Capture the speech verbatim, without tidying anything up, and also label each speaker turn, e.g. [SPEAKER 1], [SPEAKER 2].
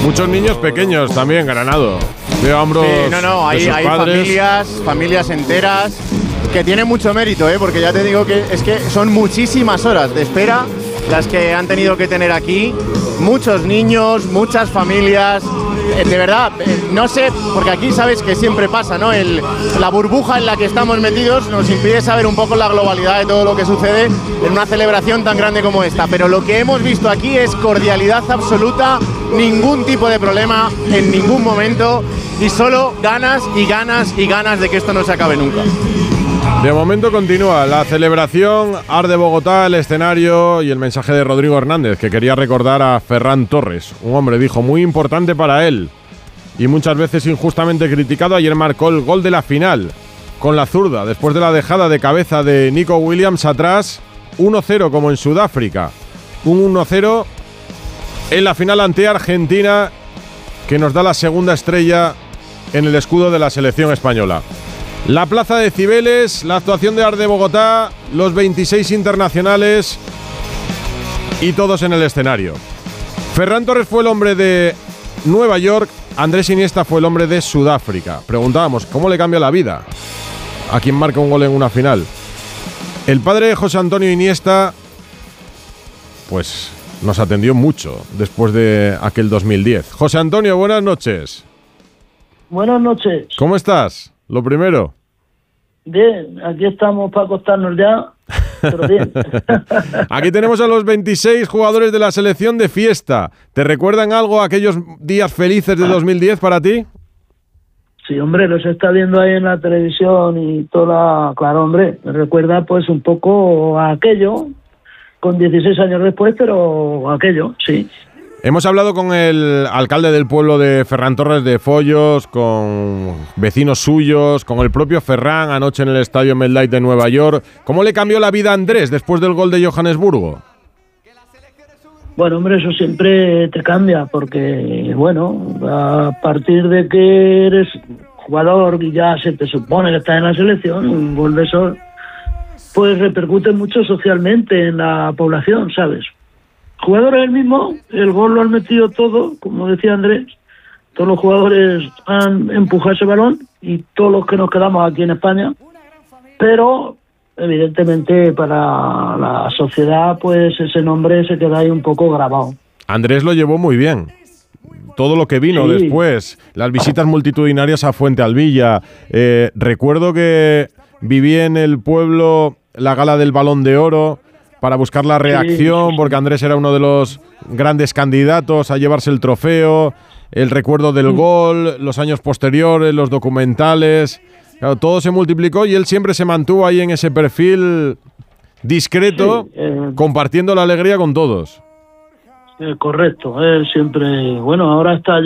[SPEAKER 1] Muchos niños pequeños también, Granado. De hombros.
[SPEAKER 2] Sí, no, no, hay, hay familias, familias enteras que tienen mucho mérito, ¿eh? Porque ya te digo que es que son muchísimas horas de espera las que han tenido que tener aquí. Muchos niños, muchas familias. Eh, de verdad, eh, no sé, porque aquí sabes que siempre pasa, ¿no? El, la burbuja en la que estamos metidos nos impide saber un poco la globalidad de todo lo que sucede en una celebración tan grande como esta. Pero lo que hemos visto aquí es cordialidad absoluta, ningún tipo de problema en ningún momento y solo ganas y ganas y ganas de que esto no se acabe nunca.
[SPEAKER 1] De momento continúa la celebración, arde Bogotá, el escenario y el mensaje de Rodrigo Hernández, que quería recordar a Ferran Torres, un hombre, dijo, muy importante para él y muchas veces injustamente criticado. Ayer marcó el gol de la final con la zurda, después de la dejada de cabeza de Nico Williams atrás, uno cero como en Sudáfrica, un uno cero en la final ante Argentina, que nos da la segunda estrella en el escudo de la selección española. La plaza de Cibeles, la actuación de Arde Bogotá, los veintiséis internacionales y todos en el escenario. Ferran Torres fue el hombre de Nueva York, Andrés Iniesta fue el hombre de Sudáfrica. Preguntábamos, ¿cómo le cambia la vida a quien marca un gol en una final? El padre de José Antonio Iniesta, pues nos atendió mucho después de aquel dos mil diez. José Antonio, buenas noches.
[SPEAKER 3] Buenas noches.
[SPEAKER 1] ¿Cómo estás? Lo primero.
[SPEAKER 3] Bien, aquí estamos para acostarnos ya, pero bien.
[SPEAKER 1] Aquí tenemos a los veintiséis jugadores de la selección de fiesta. ¿Te recuerdan algo aquellos días felices de dos mil diez para ti?
[SPEAKER 3] Sí, hombre, los está viendo ahí en la televisión y toda, claro, hombre, me recuerda pues un poco a aquello, con dieciséis años después, pero aquello, sí.
[SPEAKER 1] Hemos hablado con el alcalde del pueblo de Ferran Torres de Follos, con vecinos suyos, con el propio Ferran anoche en el estadio MetLife de Nueva York. ¿Cómo le cambió la vida a Andrés después del gol de Johannesburgo?
[SPEAKER 3] Bueno, hombre, eso siempre te cambia, porque, bueno, a partir de que eres jugador y ya se te supone que estás en la selección, un gol de eso, pues repercute mucho socialmente en la población, ¿sabes? Jugadores el mismo, el gol lo han metido todo, como decía Andrés, todos los jugadores han empujado ese balón y todos los que nos quedamos aquí en España, pero evidentemente para la sociedad pues ese nombre se queda ahí un poco grabado.
[SPEAKER 1] Andrés lo llevó muy bien, todo lo que vino sí. después, las visitas multitudinarias a Fuente Alvilla, eh, recuerdo que viví en el pueblo la gala del Balón de Oro, para buscar la reacción, sí, sí. porque Andrés era uno de los grandes candidatos a llevarse el trofeo, el recuerdo del sí. gol, los años posteriores, los documentales, claro, todo se multiplicó y él siempre se mantuvo ahí en ese perfil discreto, sí, eh, compartiendo la alegría con todos.
[SPEAKER 3] Eh, correcto, él siempre, bueno, ahora está